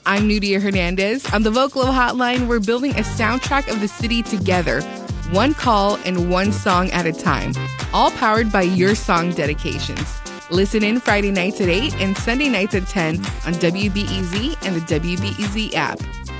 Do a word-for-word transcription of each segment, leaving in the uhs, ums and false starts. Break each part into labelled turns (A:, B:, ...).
A: I'm Nudia Hernandez. On the Vocalo Hotline, we're building a soundtrack of the city together, one call and one song at a time, all powered by your song dedications. Listen in Friday nights at eight and Sunday nights at ten on W B E Z and the W B E Z app.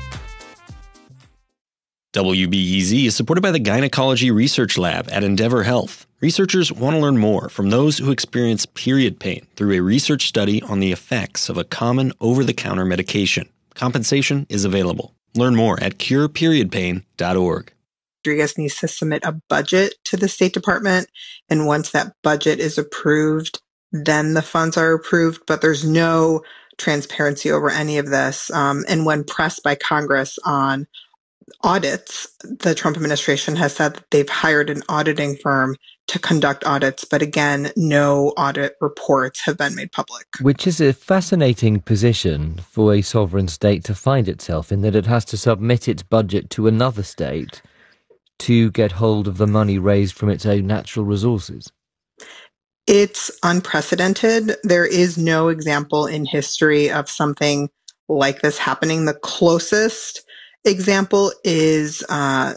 B: W B E Z is supported by the Gynecology Research Lab at Endeavor Health. Researchers want to learn more from those who experience period pain through a research study on the effects of a common over-the-counter medication. Compensation is available. Learn more at cure period pain dot org.
C: Rodriguez needs to submit a budget to the State Department, and once that budget is approved, then the funds are approved, but there's no transparency over any of this. Um, and when pressed by Congress on audits, the Trump administration has said that they've hired an auditing firm to conduct audits, but again, no audit reports have been made public.
D: Which is a fascinating position for a sovereign state to find itself in, that it has to submit its budget to another state to get hold of the money raised from its own natural resources.
C: It's unprecedented. There is no example in history of something like this happening. The closest example is uh,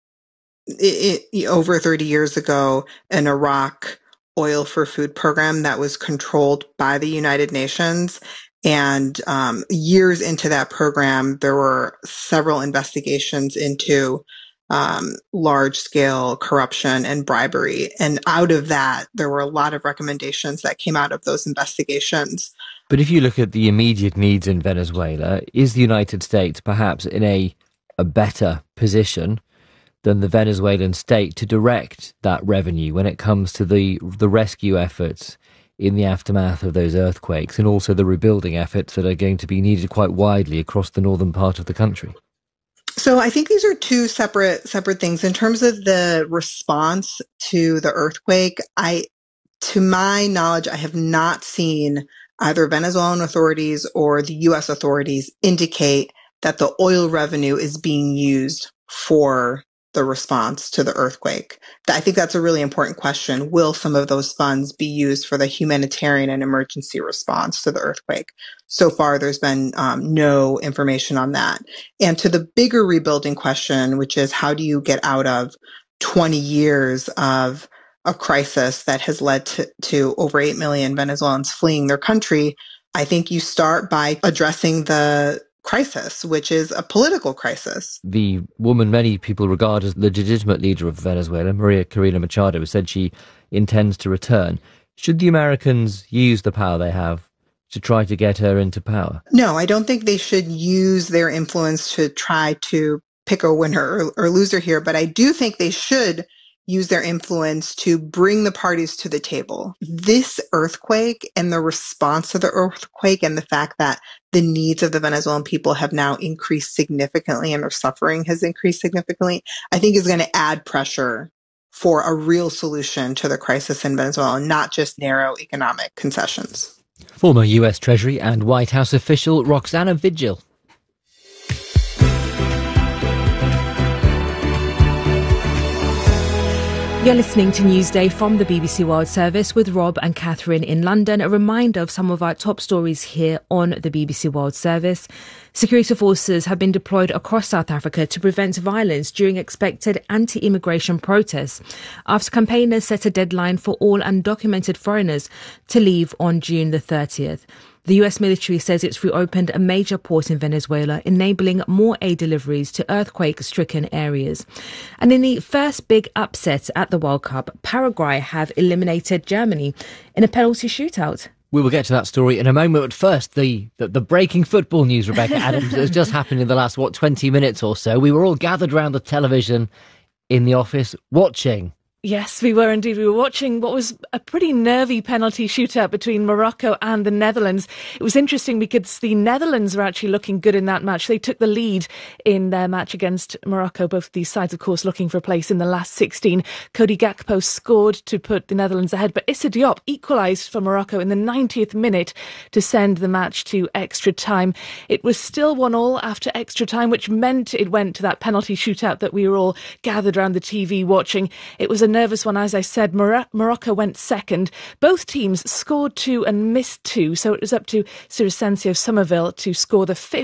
C: it, it, over thirty years ago, an Iraq oil for food program that was controlled by the United Nations. And um, years into that program, there were several investigations into um, large-scale corruption and bribery. And out of that, there were a lot of recommendations that came out of those investigations.
D: But if you look at the immediate needs in Venezuela, is the United States perhaps in a a better position than the Venezuelan state to direct that revenue when it comes to the the rescue efforts in the aftermath of those earthquakes, and also the rebuilding efforts that are going to be needed quite widely across the northern part of the country?
C: So I think these are two separate separate things. In terms of the response to the earthquake, I, to my knowledge, I have not seen either Venezuelan authorities or the U S authorities indicate that the oil revenue is being used for the response to the earthquake. I think that's a really important question. Will some of those funds be used for the humanitarian and emergency response to the earthquake? So far, there's been um, no information on that. And to the bigger rebuilding question, which is how do you get out of twenty years of a crisis that has led to, to over eight million Venezuelans fleeing their country, I think you start by addressing the crisis, which is a political crisis.
D: The woman many people regard as the legitimate leader of Venezuela, Maria Corina Machado, said she intends to return. Should the Americans use the power they have to try to get her into power?
C: No, I don't think they should use their influence to try to pick a winner or, or loser here, but I do think they should use their influence to bring the parties to the table. This earthquake and the response to the earthquake and the fact that the needs of the Venezuelan people have now increased significantly and their suffering has increased significantly, I think is going to add pressure for a real solution to the crisis in Venezuela, not just narrow economic concessions.
D: Former U S Treasury and White House official Roxana Vigil.
E: You're listening to Newsday from the B B C World Service with Rob and Catherine in London. A reminder of some of our top stories here on the B B C World Service. Security forces have been deployed across South Africa to prevent violence during expected anti-immigration protests, after campaigners set a deadline for all undocumented foreigners to leave on June the thirtieth. The U S military says it's reopened a major port in Venezuela, enabling more aid deliveries to earthquake-stricken areas. And in the first big upset at the World Cup, Paraguay have eliminated Germany in a penalty shootout.
D: We will get to that story in a moment, but first, the, the, the breaking football news, Rebecca Adams, has just happened in the last, what, twenty minutes or so. We were all gathered around the television in the office watching.
F: Yes, we were indeed. We were watching what was a pretty nervy penalty shootout between Morocco and the Netherlands. It was interesting because the Netherlands were actually looking good in that match. They took the lead in their match against Morocco. Both these sides, of course, looking for a place in the last sixteen. Cody Gakpo scored to put the Netherlands ahead, but Issa Diop equalised for Morocco in the ninetieth minute to send the match to extra time. It was still one all after extra time, which meant it went to that penalty shootout that we were all gathered around the T V watching. It was a nervous one, as I said. Mor- Morocco went second. Both teams scored two and missed two, so it was up to Sir Asensio Somerville to score the fifth